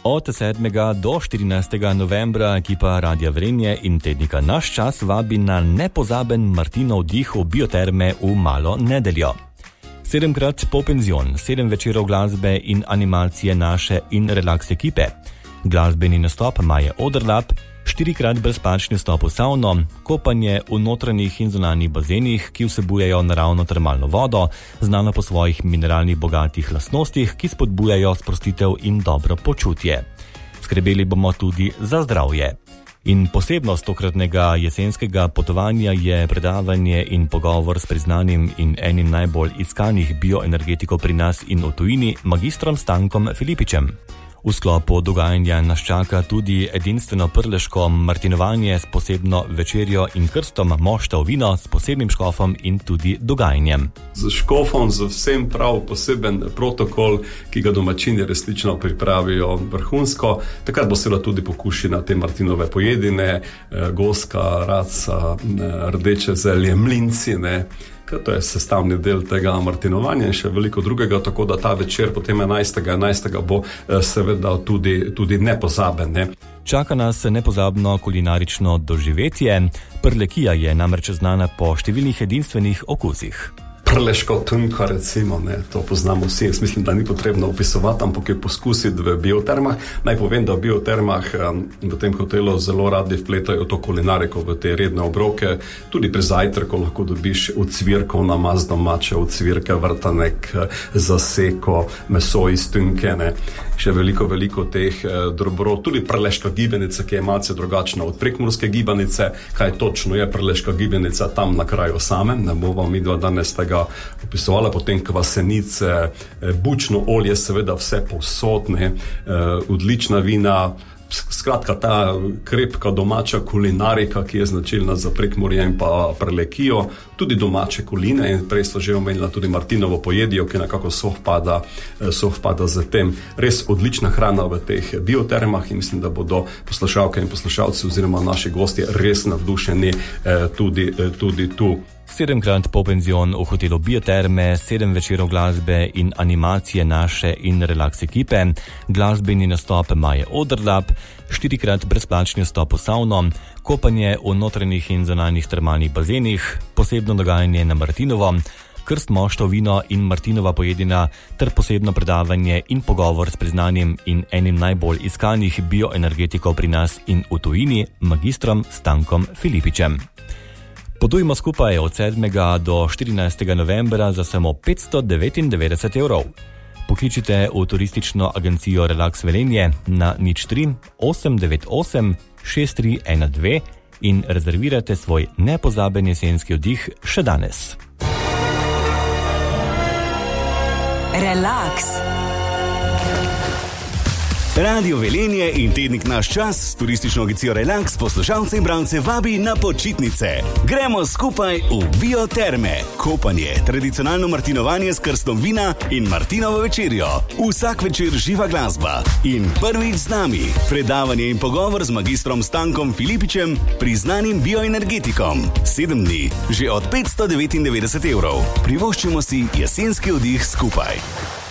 Od 7. do 14. novembra ekipa Radia Velenje in tednika Naš čas vabi na nepozaben Martinov dih v bioterme v Malo Nedeljo. 7krat popenzion, 7 večerov glasbe in animacije naše in relaks ekipe. Glasbeni nastop Maje Oderlap, 4krat brezplačni vstop v savno, kopanje v notranjih in zunanjih bazenih, ki vsebujejo naravno termalno vodo, znano po svojih mineralnih bogatih lastnostih, ki spodbujajo sprostitev in dobro počutje. Skrbeli bomo tudi za zdravje. In posebnost tokratnega jesenskega potovanja je predavanje in pogovor s priznanim in enim najbolj iskanih bioenergetikov pri nas in v tujini, magistrom Stankom Filipičem. V sklopu dogajanja nas čaka tudi edinstveno prleško martinovanje s posebno večerjo in krstom moštev vino s posebnim škofom in tudi dogajanjem. Z škofom, z vsem prav poseben protokol, ki ga domačini resnično pripravijo vrhunsko. Takrat bo seveda tudi pokušina te martinove pojedine, goska, raca, rdeče zelje, mlinci, to je sestavni del tega martinovanja in še veliko drugega, tako da ta večer potem 11. bo seveda tudi nepozaben. Čaka nas nepozabno kulinarično doživetje. Prlekija je namreč znana po številnih edinstvenih okusih. Prleško tunko, recimo, to poznamo vsi. Jaz mislim, da ni potrebno opisovati, ampak je poskusiti v biotermah. Naj povem, da v biotermah v tem hotelu zelo radi vpletajo to kulinariko v te redne obroke. Tudi pri zajtrku lahko dobiš ucvirkov namaz domače, ucvirke, vrtanek, zaseko, meso iz tunke, Še veliko teh dobrot. Tudi prleška gibenica, ki je malce drugačna od prekmurske gibanice. Kaj točno je prleška gibenica tam na kraju samem? Ne bova midva danes tega opisovala. Potem kvasenice, bučno olje, seveda vse povsod, odlična vina. Skratka, ta krepka domača kulinarika, ki je značilna za Prekmurje in pa Prlekijo, tudi domače koline, in prej so že omenila tudi Martinovo pojedijo, ki nekako sovpada z tem. Res odlična hrana v teh biotermah in mislim, da bodo poslušalke in poslušalci oziroma naši gostje res navdušeni tudi tu. 7krat popenzion v hotelu Bioterme, 7 večerov glasbe in animacije naše in relaks ekipe, glasbeni nastop Maje Oderlap, 4krat brezplačni vstop v savno, kopanje v notranjih in zunanjih termalnih bazenih, posebno dogajanje na Martinovo, krst moštev vino in Martinova pojedina ter posebno predavanje in pogovor s priznanim in enim najbolj iskanih bioenergetikov pri nas in v tujini, magistrom Stankom Filipičem. Potujmo skupaj od 7. do 14. novembra za samo 599 €. Pokličite v turistično agencijo Relax Velenje na 03 898 6312 in rezervirate svoj nepozaben jesenski oddih še danes. Relax. Radio Velenje in tednik Naš čas s turistično agencijo Relax poslušalce in bralce vabi na počitnice. Gremo skupaj v bioterme, kopanje, tradicionalno martinovanje s krstom vina in Martinovo večerjo. Vsak večer živa glasba in prvič z nami predavanje in pogovor z magistrom Stankom Filipičem, priznanim bioenergetikom. 7 dni, že od 599 €. Privoščimo si jesenski oddih skupaj.